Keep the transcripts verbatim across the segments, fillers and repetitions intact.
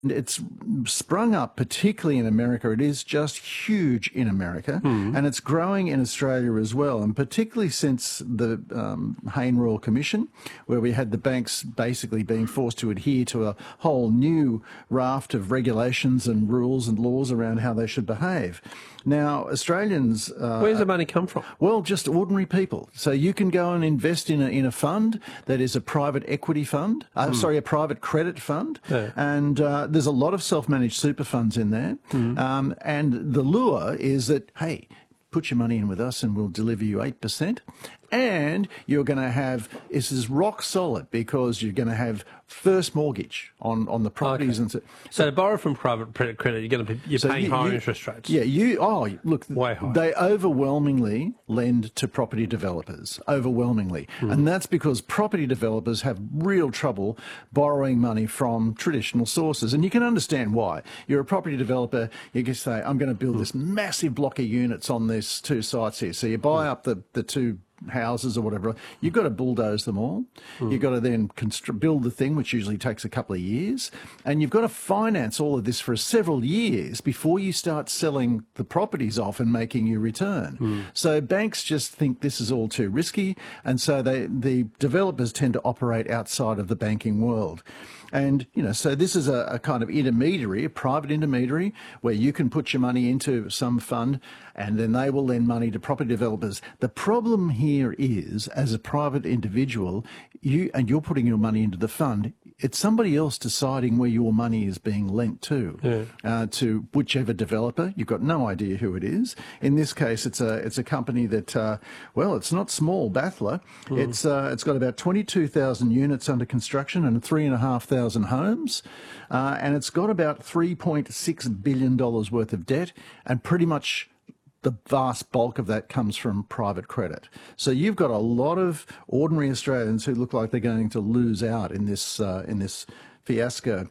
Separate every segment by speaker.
Speaker 1: It's sprung up particularly in America. It is just huge in America, mm. and it's growing in Australia as well, and particularly since the um, Hayne Royal Commission, where we had the banks basically being forced to adhere to a whole new raft of regulations and rules and laws around how they should behave. Now, Australians... Uh,
Speaker 2: Where's the money come from?
Speaker 1: Well, just ordinary people. So you can go and invest in a, in a fund that is a private equity fund, uh, mm. sorry, a private credit fund, yeah. and uh, there's a lot of self-managed super funds in there. Mm. Um, and the lure is that, hey, put your money in with us and we'll deliver you eight percent. And you're going to have, this is rock solid because you're going to have first mortgage on, on the properties.
Speaker 2: Okay.
Speaker 1: And so,
Speaker 2: so to borrow from private credit, you're going to be, you're so paying you, higher
Speaker 1: you,
Speaker 2: interest rates.
Speaker 1: Yeah, you, oh, look,
Speaker 2: way higher.
Speaker 1: They overwhelmingly lend to property developers, overwhelmingly. Mm. And that's because property developers have real trouble borrowing money from traditional sources. And you can understand why. You're a property developer, you can say, I'm going to build mm. this massive block of units on these two sites here. So you buy mm. up the, the two houses or whatever, you've got to bulldoze them all. Mm. You've got to then constru- build the thing, which usually takes a couple of years. And you've got to finance all of this for several years before you start selling the properties off and making your return. Mm. So banks just think this is all too risky. And so they, the developers tend to operate outside of the banking world. And, you know, so this is a, a kind of intermediary, a private intermediary, where you can put your money into some fund and then they will lend money to property developers. The problem here is, as a private individual, you and you're putting your money into the fund, it's somebody else deciding where your money is being lent to, yeah. uh, to whichever developer. You've got no idea who it is. In this case, it's a it's a company that, uh, well, it's not small, Bathla. Mm. It's uh, it's got about twenty-two thousand units under construction and three and a half thousand homes, uh, and it's got about three point six billion dollars worth of debt, and pretty much the vast bulk of that comes from private credit. So you've got a lot of ordinary Australians who look like they're going to lose out in this uh, in this fiasco.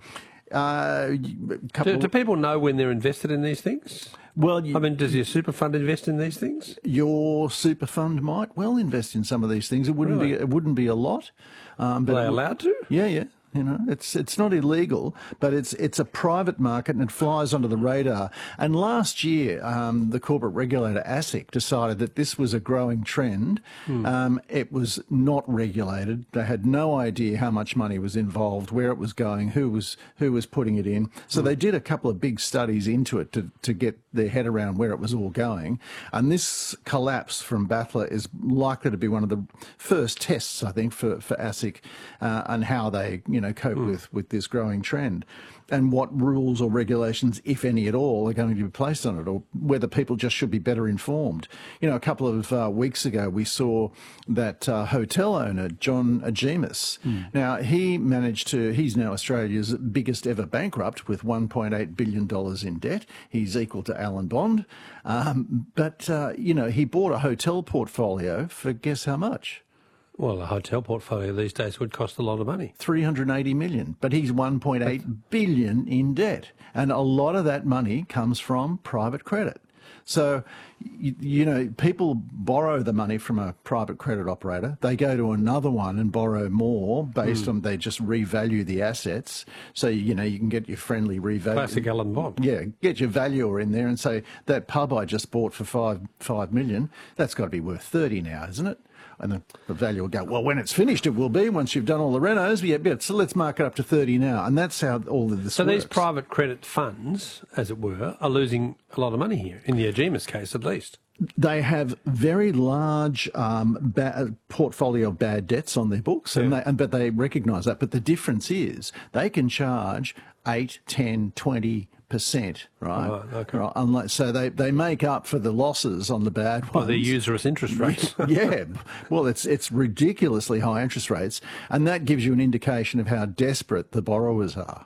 Speaker 1: Uh,
Speaker 2: do, do people know when they're invested in these things?
Speaker 1: Well, you,
Speaker 2: I mean, does your super fund invest in these things?
Speaker 1: Your super fund might well invest in some of these things. It wouldn't really? be it wouldn't be a lot. Um, but
Speaker 2: Are they allowed to?
Speaker 1: Yeah, yeah. You know, it's it's not illegal, but it's it's a private market and it flies under the radar. And last year, um, the corporate regulator ASIC decided that this was a growing trend. Hmm. Um, it was not regulated. They had no idea how much money was involved, where it was going, who was who was putting it in. So hmm. they did a couple of big studies into it to to get their head around where it was all going. And this collapse from Bathla is likely to be one of the first tests, I think, for for ASIC uh, and how they you know. know, cope mm. with, with this growing trend, and what rules or regulations, if any at all, are going to be placed on it, or whether people just should be better informed. You know, a couple of uh, weeks ago, we saw that uh, hotel owner, John Agemis. Mm. Now, he managed to, he's now Australia's biggest ever bankrupt with one point eight billion dollars in debt. He's equal to Alan Bond. Um, but, uh, you know, he bought a hotel portfolio for guess how much?
Speaker 2: Well, a hotel portfolio these days would cost a lot of money.
Speaker 1: three hundred eighty million dollars, but he's one point eight billion dollars in debt. And a lot of that money comes from private credit. So, you, you know, people borrow the money from a private credit operator. They go to another one and borrow more based mm. on, they just revalue the assets. So, you know, you can get your friendly revalue.
Speaker 2: Classic Alan Bond.
Speaker 1: Yeah, get your valuer in there and say, that pub I just bought for five, five million, that's got to be worth thirty now, isn't it? And the, the value will go, well, when it's finished, it will be, once you've done all the renos. Yeah, yeah, so let's mark it up to thirty now. And that's how all of this
Speaker 2: so
Speaker 1: works.
Speaker 2: So these private credit funds, as it were, are losing a lot of money here, in the Agemis case at least.
Speaker 1: They have very large um, ba- portfolio of bad debts on their books, and, yeah. they, and but they recognise that. But the difference is they can charge eight, ten, twenty percent, right?
Speaker 2: Oh, okay.
Speaker 1: Right. Unless, so they, they make up for the losses on the bad ones.
Speaker 2: Well, their usurious interest rates.
Speaker 1: Yeah. Well, it's it's ridiculously high interest rates, and that gives you an indication of how desperate the borrowers are.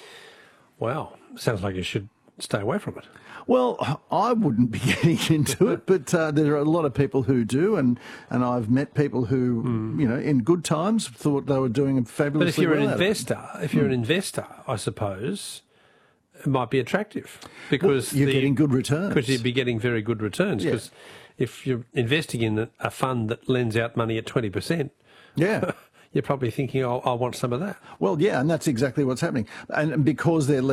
Speaker 2: Wow. Sounds like you should stay away from it.
Speaker 1: Well, I wouldn't be getting into it, but uh, there are a lot of people who do, and, and I've met people who, mm. you know, in good times thought they were doing fabulously well.
Speaker 2: But if you're
Speaker 1: well
Speaker 2: an investor, if you're mm. an investor, I suppose it might be attractive because
Speaker 1: well, you're
Speaker 2: the,
Speaker 1: getting good returns.
Speaker 2: Because you'd be getting very good returns. Because yeah. if you're investing in a fund that lends out money at twenty percent,
Speaker 1: yeah,
Speaker 2: you're probably thinking, oh, I want some of that.
Speaker 1: Well, yeah, and that's exactly what's happening. And because they're